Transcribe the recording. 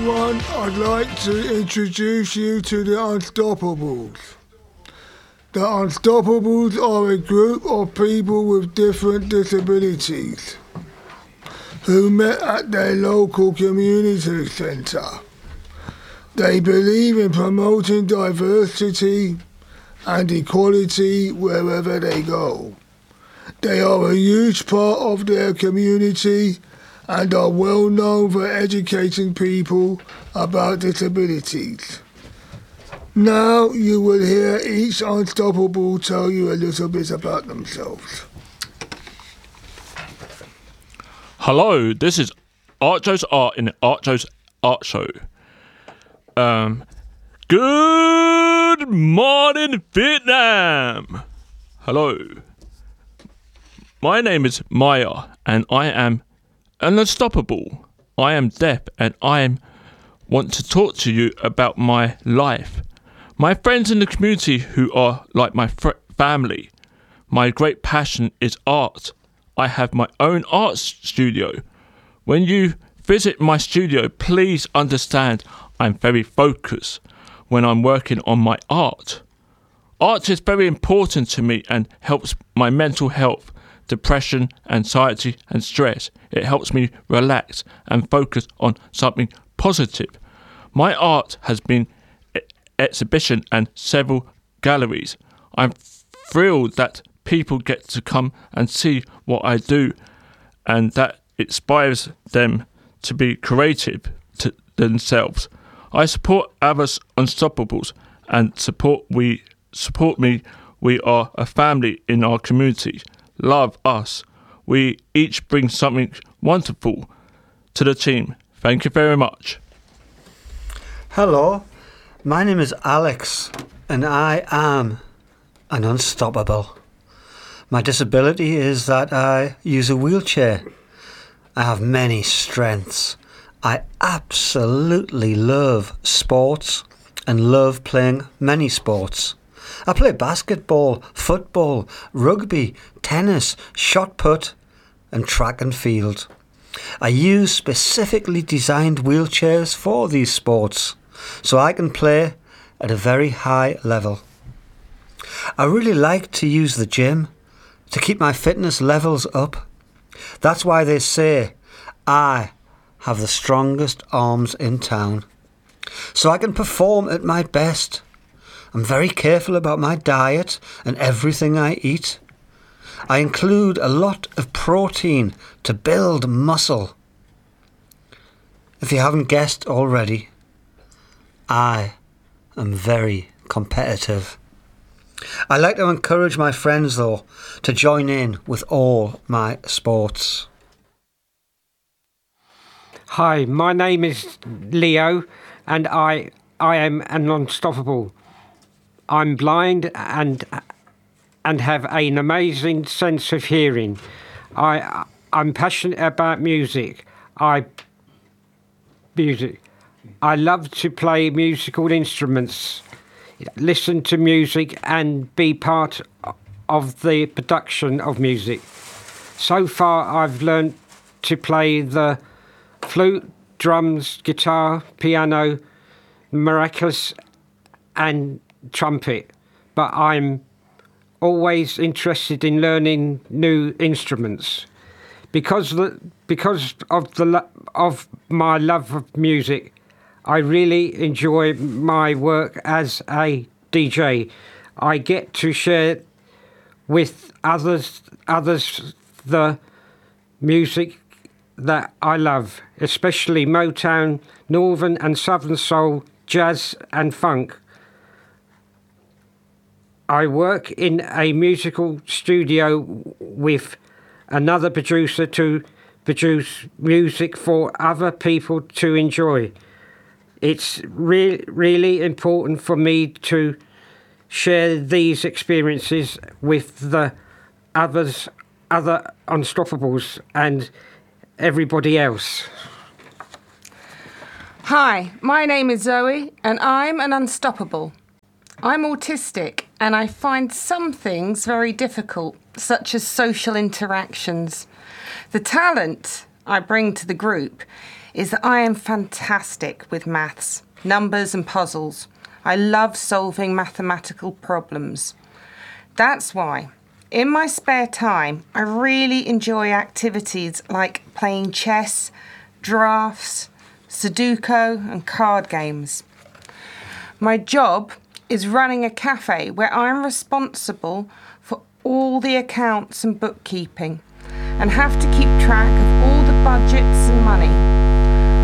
everyone, I'd like to introduce you to the Unstoppables. The Unstoppables are a group of people with different disabilities who met at their local community centre. They believe in promoting diversity and equality wherever they go. They are a huge part of their community and are well known for educating people about disabilities. Now you will hear each Unstoppable tell you a little bit about themselves. Hello, this is Archo's Art in the Archo's Art Show. Good morning, Vietnam! Hello. My name is Maya and I am unstoppable. I am deaf and want to talk to you about my life. My friends in the community who are like my family. My great passion is art. I have my own art studio. When you visit my studio, please understand I'm very focused when I'm working on my art. Art is very important to me and helps my mental health, depression, anxiety and stress. It helps me relax and focus on something positive. My art has been exhibition and several galleries. I'm thrilled that people get to come and see what I do and that inspires them to be creative to themselves. I support others Unstoppables and support me. We are a family in our community. Love us. We each bring something wonderful to the team. Thank you very much. Hello, my name is Alex and I am an unstoppable. My disability is that I use a wheelchair. I have many strengths. I absolutely love sports and love playing many sports. I play basketball, football, rugby, tennis, shot put and track and field. I use specifically designed wheelchairs for these sports so I can play at a very high level. I really like to use the gym to keep my fitness levels up. That's why they say I have the strongest arms in town. So I can perform at my best. I'm very careful about my diet and everything I eat. I include a lot of protein to build muscle. If you haven't guessed already, I am very competitive. I like to encourage my friends though to join in with all my sports. Hi, my name is Leo and I am an unstoppable. I'm blind and have an amazing sense of hearing. I'm passionate about music. I love to play musical instruments, listen to music and be part of the production of music. So far I've learned to play the flute, drums, guitar, piano, maracas and trumpet, but I'm always interested in learning new instruments. Because of my love of music, I really enjoy my work as a DJ. I get to share with others the music that I love, especially Motown, Northern and Southern Soul, jazz and funk. I work in a musical studio with another producer to produce music for other people to enjoy. It's really important for me to share these experiences with the other Unstoppables and everybody else. Hi, my name is Zoe and I'm an Unstoppable. I'm autistic and I find some things very difficult, such as social interactions. The talent I bring to the group is that I am fantastic with maths, numbers and puzzles. I love solving mathematical problems. That's why, in my spare time, I really enjoy activities like playing chess, drafts, Sudoku and card games. My job is running a cafe where I'm responsible for all the accounts and bookkeeping and have to keep track of all the budgets and money.